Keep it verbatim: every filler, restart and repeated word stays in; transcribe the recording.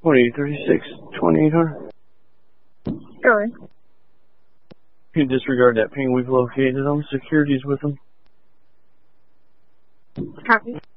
twenty, thirty-six, twenty-eight hundred. Sure. You can disregard that ping we've located on securities with them. Copy.